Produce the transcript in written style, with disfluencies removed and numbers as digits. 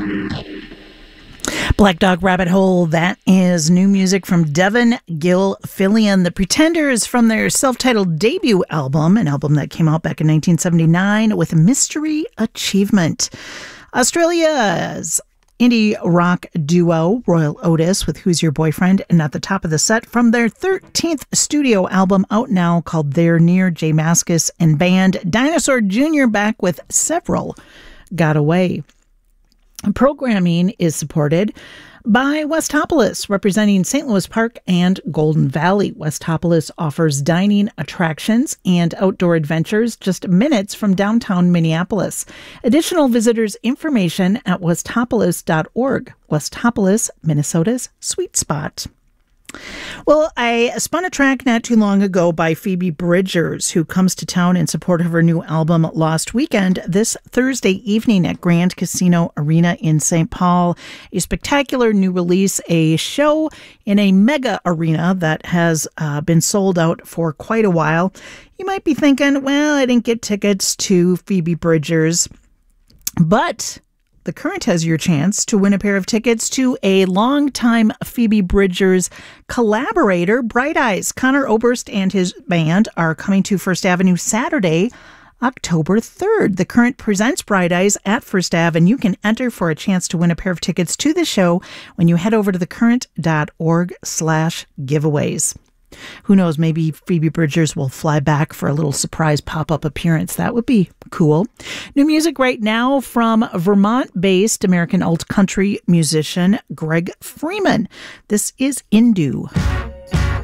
Black Dog Rabbit Hole, that is new music from Devon Gilfillian. The Pretenders from their self-titled debut album, an album that came out back in 1979 with Mystery Achievement. Australia's indie rock duo Royal Otis with Who's Your Boyfriend, and at the top of the set from their 13th studio album out now called They're Near, J Mascis and band Dinosaur Jr. back with Several Got Away. Programming is supported by Westopolis, representing St. Louis Park and Golden Valley. Westopolis offers dining, attractions, and outdoor adventures just minutes from downtown Minneapolis. Additional visitors information at westopolis.org. Westopolis, Minnesota's sweet spot. Well, I spun a track not too long ago by Phoebe Bridgers, who comes to town in support of her new album Lost Weekend this Thursday evening at Grand Casino Arena in St. Paul. A spectacular new release, a show in a mega arena that has been sold out for quite a while. You might be thinking, well, I didn't get tickets to Phoebe Bridgers, but The Current has your chance to win a pair of tickets to a longtime Phoebe Bridgers collaborator, Bright Eyes. Connor Oberst and his band are coming to First Avenue Saturday, October 3rd. The Current presents Bright Eyes at First Ave, and you can enter for a chance to win a pair of tickets to the show when you head over to thecurrent.org/giveaways. Who knows, maybe Phoebe Bridgers will fly back for a little surprise pop-up appearance. That would be cool. New music right now from Vermont-based American alt-country musician Greg Freeman. This is Indu.